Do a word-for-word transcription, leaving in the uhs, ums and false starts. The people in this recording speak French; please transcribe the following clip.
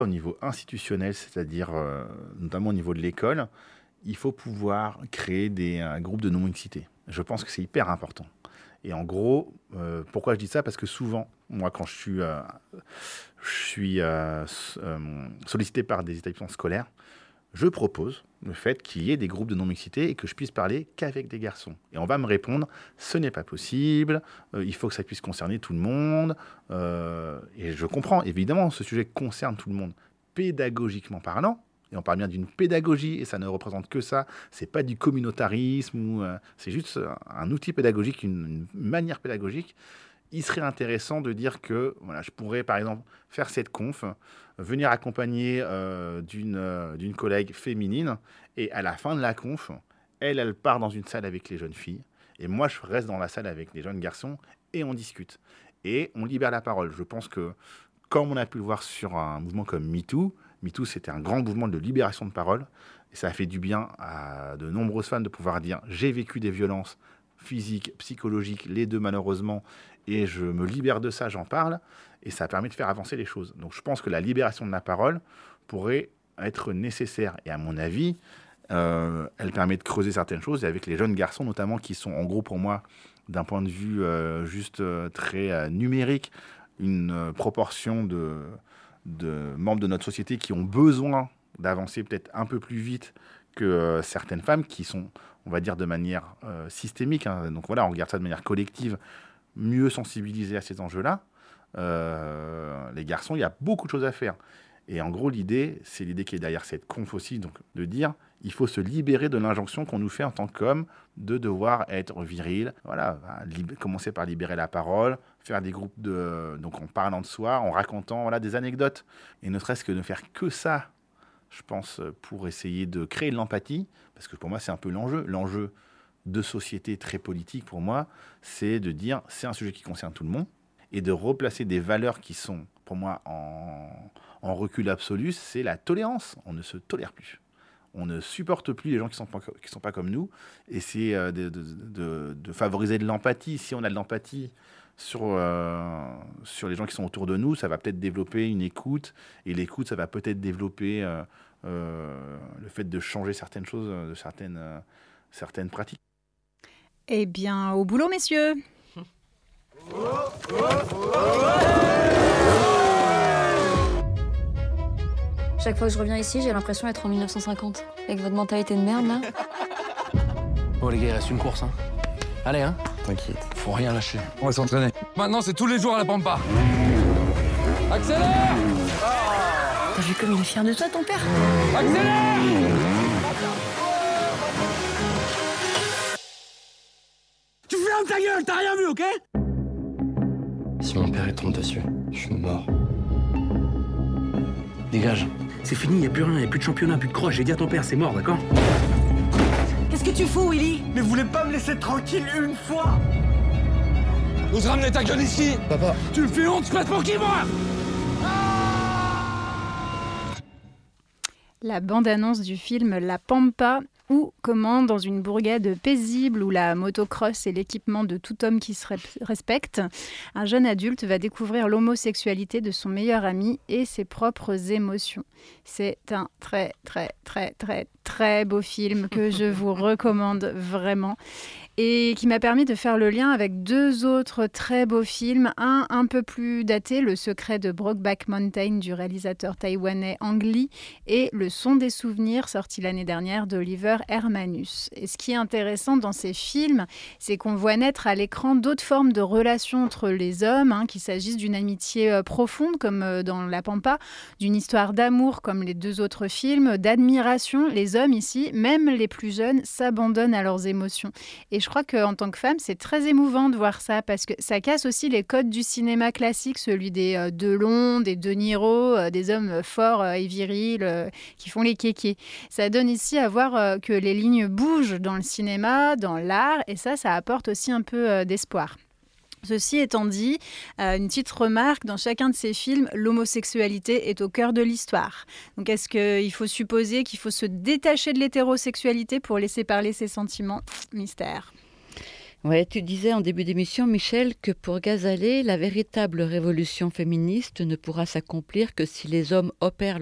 Au niveau institutionnel, c'est-à-dire euh, notamment au niveau de l'école, il faut pouvoir créer des euh, groupes de non-mixité. Je pense que c'est hyper important. Et en gros, euh, pourquoi je dis ça? Parce que souvent, moi, quand je suis, euh, je suis euh, s- euh, sollicité par des établissements scolaires, je propose le fait qu'il y ait des groupes de non-mixité et que je puisse parler qu'avec des garçons. Et on va me répondre, ce n'est pas possible, euh, il faut que ça puisse concerner tout le monde. Euh, et je comprends, évidemment, ce sujet concerne tout le monde. Pédagogiquement parlant, et on parle bien d'une pédagogie, et ça ne représente que ça, c'est pas du communautarisme, ou, euh, c'est juste un outil pédagogique, une, une manière pédagogique. Il serait intéressant de dire que voilà, je pourrais, par exemple, faire cette conf, venir accompagner euh, d'une euh, d'une collègue féminine, et à la fin de la conf, elle, elle part dans une salle avec les jeunes filles, et moi, je reste dans la salle avec les jeunes garçons, et on discute. Et on libère la parole. Je pense que, comme on a pu le voir sur un mouvement comme MeToo, MeToo, c'était un grand mouvement de libération de parole, et ça a fait du bien à de nombreuses femmes de pouvoir dire « j'ai vécu des violences physiques, psychologiques, les deux malheureusement, et je me libère de ça, j'en parle, et ça permet de faire avancer les choses. » Donc je pense que la libération de la parole pourrait être nécessaire, et à mon avis, euh, elle permet de creuser certaines choses, et avec les jeunes garçons notamment, qui sont en gros pour moi, d'un point de vue euh, juste euh, très euh, numérique, une euh, proportion de, de membres de notre société qui ont besoin d'avancer peut-être un peu plus vite que euh, certaines femmes qui sont, on va dire, de manière euh, systémique. Hein. Donc voilà, on regarde ça de manière collective, mieux sensibilisés à ces enjeux-là. Euh, les garçons, il y a beaucoup de choses à faire. Et en gros, l'idée, c'est l'idée qui est derrière cette conf aussi, donc de dire, il faut se libérer de l'injonction qu'on nous fait en tant qu'homme de devoir être viril. Voilà, lib- commencer par libérer la parole, faire des groupes de, donc en parlant de soi, en racontant voilà des anecdotes, et ne serait-ce que ne faire que ça, je pense, pour essayer de créer de l'empathie, parce que pour moi, c'est un peu l'enjeu, l'enjeu de société très politique pour moi, c'est de dire c'est un sujet qui concerne tout le monde et de replacer des valeurs qui sont pour moi en, en recul absolu, c'est la tolérance. On ne se tolère plus. On ne supporte plus les gens qui ne sont, pas- qui sont pas comme nous. Et c'est euh, de, de- de- de favoriser de l'empathie. Si on a de l'empathie sur, euh, sur les gens qui sont autour de nous, ça va peut-être développer une écoute. Et l'écoute, ça va peut-être développer euh, euh, le fait de changer certaines choses, euh, de certaines, euh, certaines pratiques. Eh bien, au boulot, messieurs. Chaque fois que je reviens ici, j'ai l'impression d'être en mille neuf cent cinquante. Avec votre mentalité de merde, là. Bon les gars, il reste une course, hein. Allez, hein. T'inquiète. Faut rien lâcher. On va s'entraîner. Maintenant, c'est tous les jours à la pampa. Accélère. T'as vu comme il est fier de toi, ton père? Accélère. Tu fermes ta gueule, t'as rien vu, ok? Si mon père il tombe dessus, je suis mort. Dégage. C'est fini, y a plus rien, y a plus de championnat, plus de croche. J'ai dit à ton père, c'est mort, d'accord? Qu'est-ce que tu fous, Willy? Mais vous voulez pas me laisser tranquille une fois? Ose ramener ta gueule ici. Papa. Tu me fais honte, tu passes pour qui, moi? La bande-annonce du film La Pampa, ou comment, dans une bourgade paisible où la motocross est l'équipement de tout homme qui se respecte, un jeune adulte va découvrir l'homosexualité de son meilleur ami et ses propres émotions. C'est un très, très, très, très, très beau film que je vous recommande vraiment et qui m'a permis de faire le lien avec deux autres très beaux films. Un un peu plus daté, Le secret de Brokeback Mountain du réalisateur taïwanais Ang Lee et Le son des souvenirs, sorti l'année dernière d'Oliver Hermanus. Et ce qui est intéressant dans ces films, c'est qu'on voit naître à l'écran d'autres formes de relations entre les hommes, hein, qu'il s'agisse d'une amitié euh, profonde comme euh, dans La Pampa, d'une histoire d'amour comme les deux autres films, d'admiration. Les hommes ici, même les plus jeunes, s'abandonnent à leurs émotions. Et je crois qu'en tant que femme, c'est très émouvant de voir ça parce que ça casse aussi les codes du cinéma classique, celui des euh, Delon, des De Niro, euh, des hommes forts euh, et virils euh, qui font les kékés. Ça donne ici à voir euh, que les lignes bougent dans le cinéma, dans l'art, et ça, ça apporte aussi un peu euh, d'espoir. Ceci étant dit, euh, une petite remarque, dans chacun de ces films, l'homosexualité est au cœur de l'histoire. Donc est-ce qu'il faut supposer qu'il faut se détacher de l'hétérosexualité pour laisser parler ses sentiments? Mystère. Ouais, tu disais en début d'émission, Michel, que pour Ghazaleh, la véritable révolution féministe ne pourra s'accomplir que si les hommes opèrent